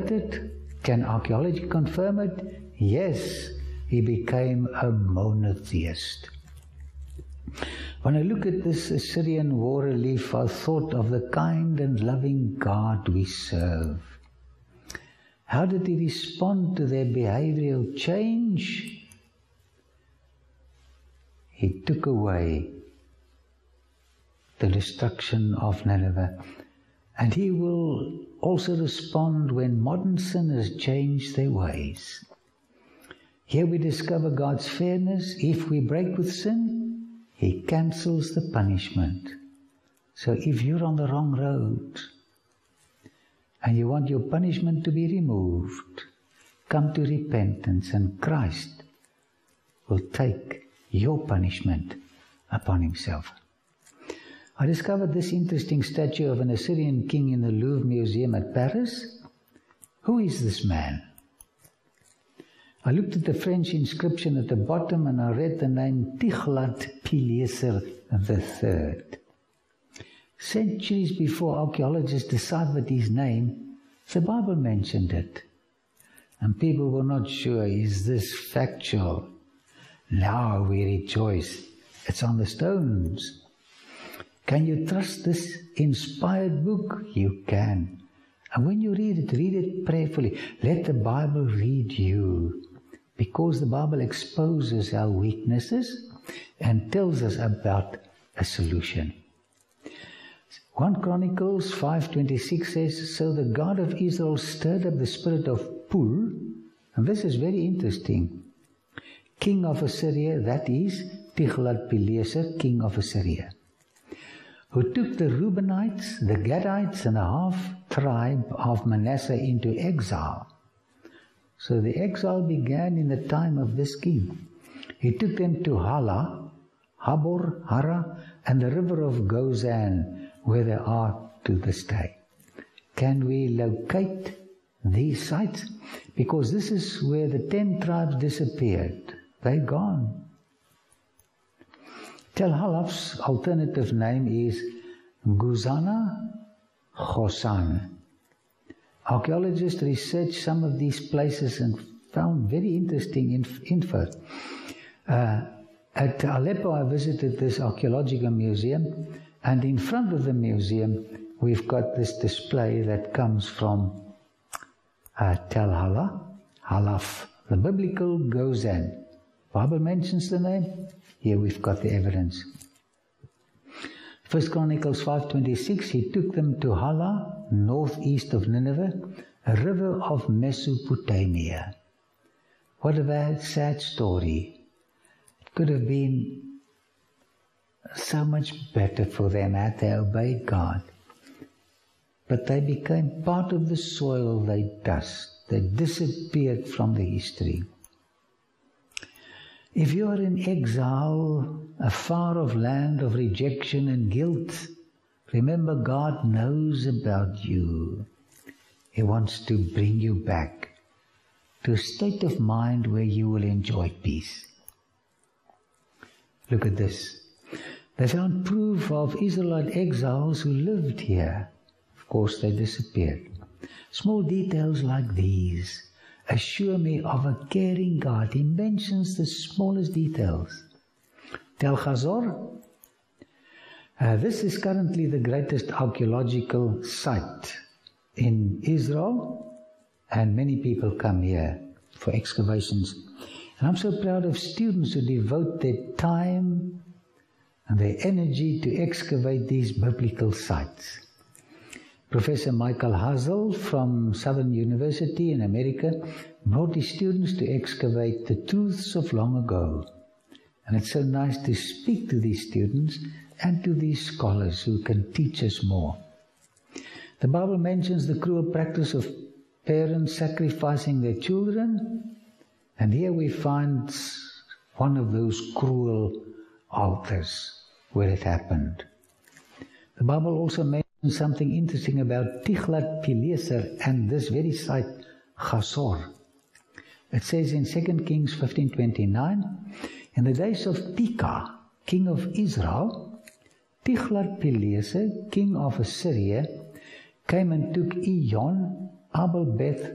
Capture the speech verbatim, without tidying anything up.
wrote it? Can archaeology confirm it? Yes, he became a monotheist. When I look at this Assyrian war relief, I thought of the kind and loving God we serve. How did he respond to their behavioral change? He took away the destruction of Nineveh. And he will also respond when modern sinners change their ways. Here we discover God's fairness. If we break with sin, he cancels the punishment. So if you're on the wrong road and you want your punishment to be removed, come to repentance and Christ will take your punishment upon himself. I discovered this interesting statue of an Assyrian king in the Louvre Museum at Paris. Who is this man? I looked at the French inscription at the bottom and I read the name Tiglath-Pileser the third. Centuries before archaeologists deciphered his name, the Bible mentioned it. And people were not sure, is this factual? Now we rejoice. It's on the stones. Can you trust this inspired book? You can. And when you read it, read it prayerfully. Let the Bible read you. Because the Bible exposes our weaknesses and tells us about a solution. First Chronicles five twenty-six says, so the God of Israel stirred up the spirit of Pul, and this is very interesting, king of Assyria, that is Tiglath-Pileser, king of Assyria, who took the Reubenites, the Gadites, and a half-tribe of Manasseh into exile. So the exile began in the time of this king. He took them to Hala, Habor, Hara, and the river of Gozan, where they are to this day. Can we locate these sites? Because this is where the ten tribes disappeared. They're gone. Tel Halaf's alternative name is Guzana Khosan. Archaeologists researched some of these places and found very interesting inf info. Uh, at Aleppo, I visited this archaeological museum, and in front of the museum, we've got this display that comes from uh, Tel Hala, Halaf, the biblical Gozan. Bible mentions the name. Here we've got the evidence. First Chronicles five twenty-six, he took them to Hala, northeast of Nineveh, a river of Mesopotamia. What a bad, sad story. It could have been so much better for them had they obeyed God. But they became part of the soil, they dust. They disappeared from the history. If you are in exile, a far-off land of rejection and guilt, remember God knows about you. He wants to bring you back to a state of mind where you will enjoy peace. Look at this. They found proof of Israelite exiles who lived here. Of course, they disappeared. Small details like these assure me of a caring God. He mentions the smallest details. Tel Hazor, uh, this is currently the greatest archaeological site in Israel, and many people come here for excavations. And I'm so proud of students who devote their time and their energy to excavate these biblical sites. Professor Michael Hazel from Southern University in America brought his students to excavate the truths of long ago. And it's so nice to speak to these students and to these scholars who can teach us more. The Bible mentions the cruel practice of parents sacrificing their children, and here we find one of those cruel altars where it happened. The Bible also mentions something interesting about Tiglath-Pileser and this very site, Hazor. It says in Second Kings fifteen twenty-nine, in the days of Pekah, king of Israel, Tiglath-Pileser, king of Assyria, came and took Ijon, Abel-Beth